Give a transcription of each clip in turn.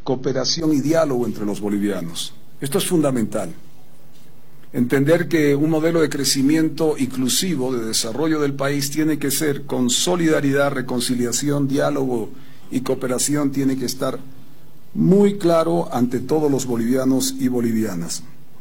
cooperación y diálogo entre los bolivianos. Esto es fundamental. Entender que un modelo de crecimiento inclusivo, de desarrollo del país, tiene que ser con solidaridad, reconciliación, diálogo y cooperación, tiene que estar muy claro ante todos los bolivianos y bolivianas.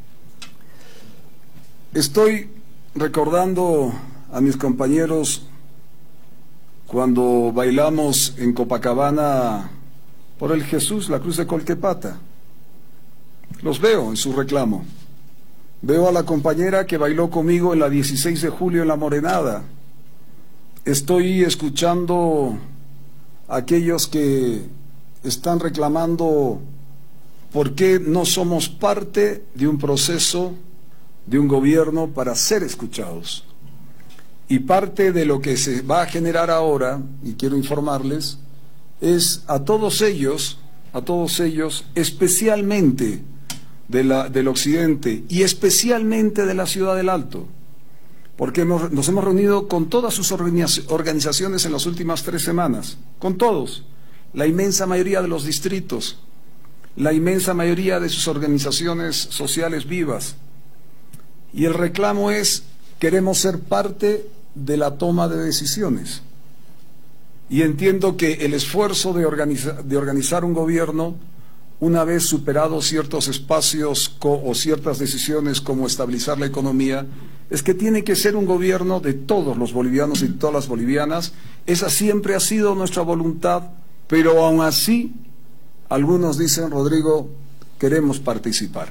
Estoy recordando a mis compañeros cuando bailamos en Copacabana por el Jesús, la Cruz de Colquepata. Los veo en su reclamo. Veo a la compañera que bailó conmigo en la 16 de julio en La Morenada. Estoy escuchando a aquellos que están reclamando por qué no somos parte de un proceso, de un gobierno para ser escuchados. Y parte de lo que se va a generar ahora, y quiero informarles, es a todos ellos, especialmente del occidente y especialmente de la Ciudad del Alto, porque nos hemos reunido con todas sus organizaciones en las últimas 3 semanas, con todos, la inmensa mayoría de los distritos, la inmensa mayoría de sus organizaciones sociales vivas, y el reclamo es: queremos ser parte de la toma de decisiones. Y entiendo que el esfuerzo de organizar un gobierno, una vez superados ciertos espacios o ciertas decisiones como estabilizar la economía, es que tiene que ser un gobierno de todos los bolivianos y todas las bolivianas. Esa siempre ha sido nuestra voluntad, pero aún así, algunos dicen: Rodrigo, queremos participar.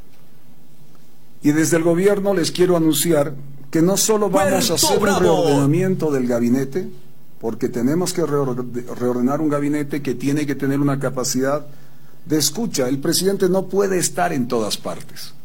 Y desde el gobierno les quiero anunciar que no solo vamos a hacer un reordenamiento del gabinete, porque tenemos que reordenar un gabinete que tiene que tener una capacidad de escucha. El presidente no puede estar en todas partes.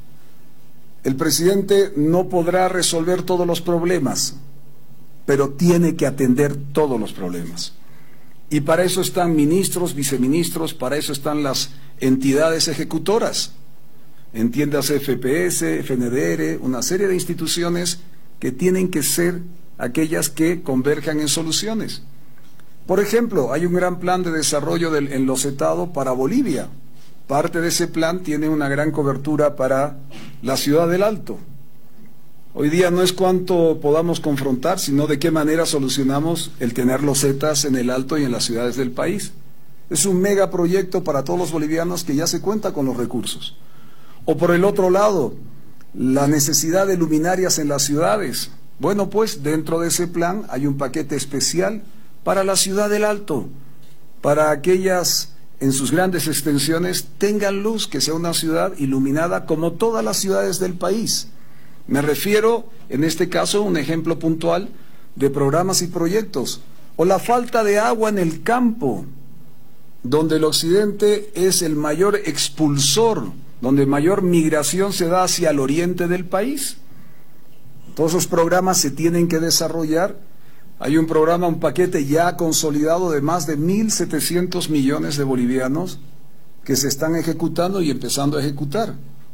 El presidente no podrá resolver todos los problemas, pero tiene que atender todos los problemas. Y para eso están ministros, viceministros, para eso están las entidades ejecutoras. Entiéndase FPS, FNDR, una serie de instituciones que tienen que ser aquellas que converjan en soluciones. Por ejemplo, hay un gran plan de desarrollo en lo CETADO para Bolivia. Parte de ese plan tiene una gran cobertura para la Ciudad del Alto. Hoy día no es cuánto podamos confrontar, sino de qué manera solucionamos el tener los zetas en el Alto y en las ciudades del país. Es un megaproyecto para todos los bolivianos que ya se cuenta con los recursos. O por el otro lado, la necesidad de luminarias en las ciudades. Bueno, pues dentro de ese plan hay un paquete especial para la Ciudad del Alto, para aquellas en sus grandes extensiones tengan luz, que sea una ciudad iluminada como todas las ciudades del país. Me refiero, en este caso, a un ejemplo puntual de programas y proyectos. O la falta de agua en el campo, donde el occidente es el mayor expulsor, donde mayor migración se da hacia el oriente del país. Todos esos programas se tienen que desarrollar. Hay un programa, un paquete ya consolidado de más de 1.700 millones de bolivianos que se están ejecutando y empezando a ejecutar.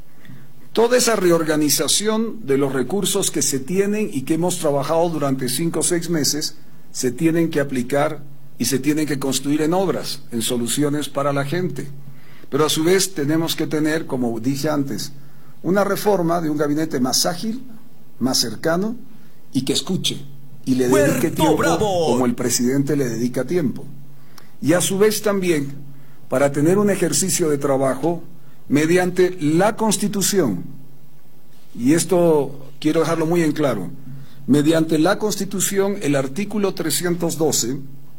Toda esa reorganización de los recursos que se tienen y que hemos trabajado durante 5 o 6 meses, se tienen que aplicar y se tienen que construir en obras, en soluciones para la gente. Pero a su vez tenemos que tener, como dije antes, una reforma de un gabinete más ágil, más cercano y que escuche y le dedique tiempo como el presidente le dedica tiempo. Y a su vez también para tener un ejercicio de trabajo mediante la Constitución, y esto quiero dejarlo muy en claro, mediante la Constitución, el artículo 312,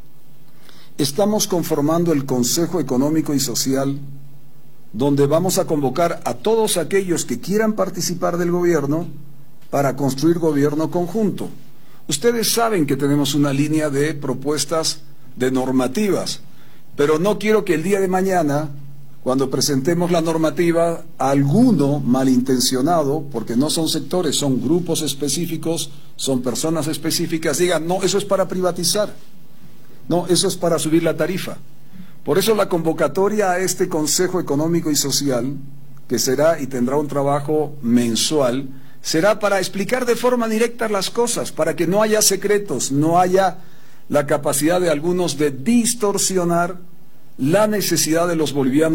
estamos conformando el Consejo Económico y Social, donde vamos a convocar a todos aquellos que quieran participar del gobierno para construir gobierno conjunto. Ustedes saben que tenemos una línea de propuestas de normativas, pero no quiero que el día de mañana, cuando presentemos la normativa, alguno malintencionado, porque no son sectores, son grupos específicos, son personas específicas, digan: no, eso es para privatizar, no, eso es para subir la tarifa. Por eso la convocatoria a este Consejo Económico y Social, que será y tendrá un trabajo mensual, será para explicar de forma directa las cosas, para que no haya secretos, no haya la capacidad de algunos de distorsionar la necesidad de los bolivianos